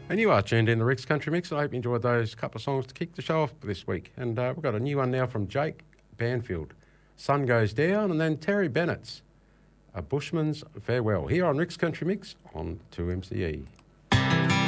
And you are tuned in to Rick's Country Mix. I hope you enjoyed those couple of songs to kick the show off this week. And we've got a new one now from Jake Banfield. Sun Goes Down, and then Terry Bennett's A Bushman's Farewell, here on Rick's Country Mix on 2MCE.